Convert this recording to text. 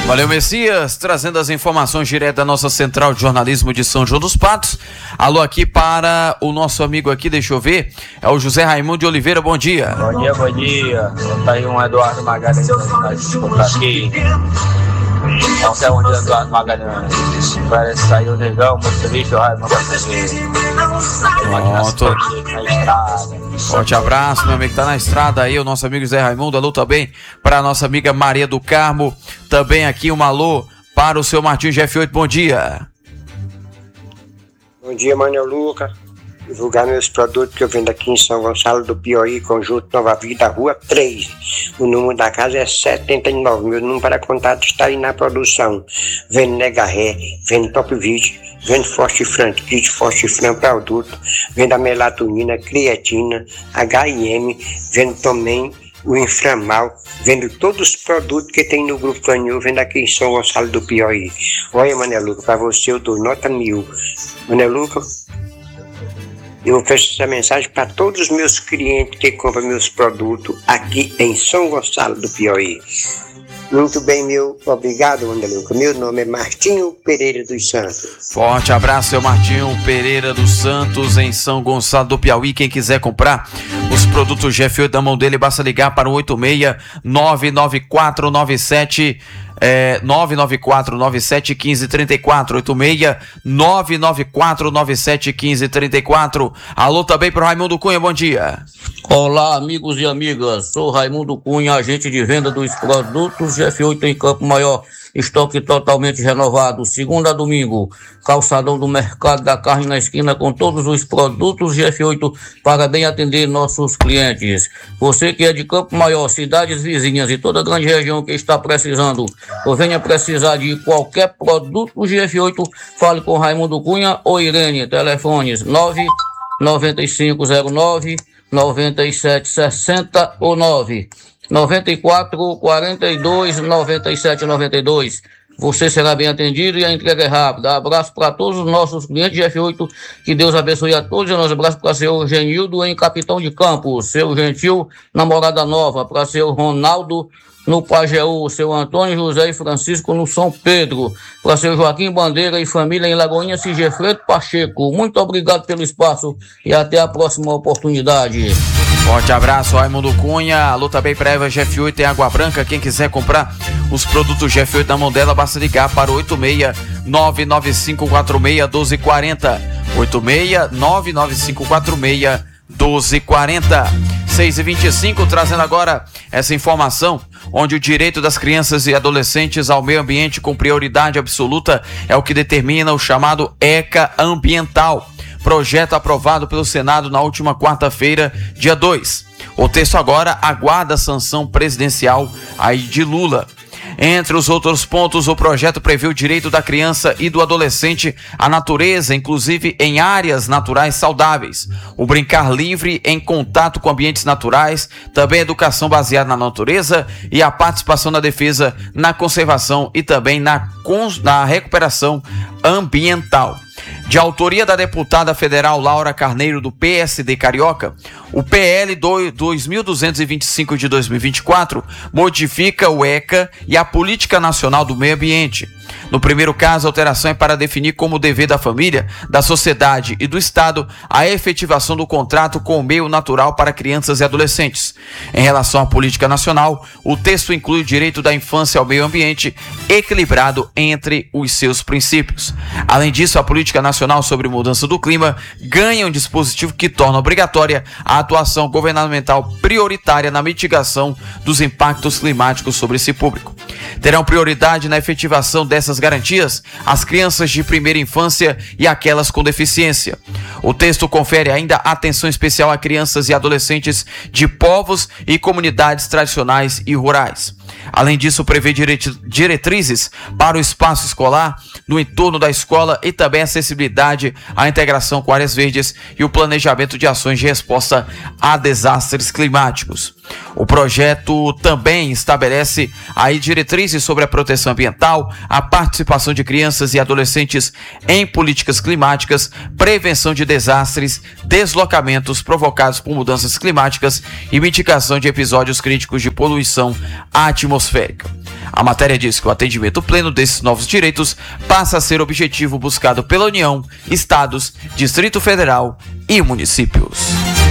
Valeu, Messias, trazendo as informações direto da nossa central de jornalismo de São João dos Patos. Alô aqui para o nosso amigo aqui, deixa eu ver, é o José Raimundo de Oliveira, bom dia. Bom dia. Tá aí um Eduardo Magalhães aqui. Não sei onde é Eduardo Magalhães. Parece que saiu o negão, muito lixo, o Raimundo na estrada. Forte abraço, meu amigo, tá na estrada aí, o nosso amigo Zé Raimundo. Alô também para a nossa amiga Maria do Carmo. Também aqui um alô para o seu Martinho GF8, bom dia. Bom dia, Manuel Lucas. Divulgar meus produtos que eu vendo aqui em São Gonçalo do Piauí, Conjunto Nova Vida, Rua 3. O número da casa é 79. Meu número para contato está aí na produção. Vendo Nega Ré, vendo Top Vídeo, vendo Forte Fran, Kit Forte Fran para adulto, vendo a melatonina, creatina, HIM, vendo também o Inframal, vendo todos os produtos que tem no Grupo Canil, vendo aqui em São Gonçalo do Piauí. Olha, Manuel Lucas, para você eu dou nota 1000. Manuel Lucas, eu ofereço essa mensagem para todos os meus clientes que compram meus produtos aqui em São Gonçalo do Piauí. Muito bem, meu obrigado, Manuel Lucas. Meu nome é Martinho Pereira dos Santos. Forte abraço, seu Martinho Pereira dos Santos, em São Gonçalo do Piauí. Quem quiser comprar os produtos GF8 da mão dele, basta ligar para o 86-99497 994971534, 86-994971534. Alô também para o Raimundo Cunha, bom dia. Olá, amigos e amigas, sou Raimundo Cunha, agente de venda dos produtos GF8 em Campo Maior, estoque totalmente renovado, segunda a domingo, calçadão do Mercado da Carne na esquina com todos os produtos GF8 para bem atender nossos clientes. Você que é de Campo Maior, cidades vizinhas e toda a grande região que está precisando ou venha precisar de qualquer produto GF8, fale com Raimundo Cunha ou Irene, telefones 99509-9760 ou 99442-9792. Você será bem atendido e a entrega é rápida. Abraço para todos os nossos clientes de F8. Que Deus abençoe a todos. E nosso abraço para o seu Genildo em Capitão de Campos, seu Gentil na Morada Nova, para seu Ronaldo no Pajeú, seu Antônio José e Francisco no São Pedro, para seu Joaquim Bandeira e família em Lagoinha Sigefredo Pacheco. Muito obrigado pelo espaço e até a próxima oportunidade. Forte abraço, Raimundo Cunha. Alô também para Eva GF8 em Água Branca. Quem quiser comprar os produtos GF8 na mão dela, basta ligar para o 86-99546-1240. 86-99546-1240. 6h25, trazendo agora essa informação, onde o direito das crianças e adolescentes ao meio ambiente com prioridade absoluta é o que determina o chamado ECA ambiental. Projeto aprovado pelo Senado na última quarta-feira, dia 2. O texto agora aguarda a sanção presidencial aí de Lula. Entre os outros pontos, o projeto prevê o direito da criança e do adolescente à natureza, inclusive em áreas naturais saudáveis, o brincar livre em contato com ambientes naturais, também a educação baseada na natureza e a participação na defesa, na conservação e também na recuperação ambiental. De autoria da deputada federal Laura Carneiro, do PSD Carioca, o PL 2225 de 2024 modifica o ECA e a Política Nacional do Meio Ambiente. No primeiro caso, a alteração é para definir como dever da família, da sociedade e do Estado a efetivação do contrato com o meio natural para crianças e adolescentes. Em relação à política nacional, o texto inclui o direito da infância ao meio ambiente, equilibrado entre os seus princípios. Além disso, a política nacional sobre mudança do clima ganha um dispositivo que torna obrigatória a atuação governamental prioritária na mitigação dos impactos climáticos sobre esse público. Terão prioridade na efetivação dessas garantias as crianças de primeira infância e aquelas com deficiência. O texto confere ainda atenção especial a crianças e adolescentes de povos e comunidades tradicionais e rurais. Além disso, prevê diretrizes para o espaço escolar, no entorno da escola e também acessibilidade à integração com áreas verdes e o planejamento de ações de resposta a desastres climáticos. O projeto também estabelece aí diretrizes sobre a proteção ambiental, a participação de crianças e adolescentes em políticas climáticas, prevenção de desastres, deslocamentos provocados por mudanças climáticas e mitigação de episódios críticos de poluição atmosférica. A matéria diz que o atendimento pleno desses novos direitos passa a ser objetivo buscado pela União, estados, Distrito Federal e municípios.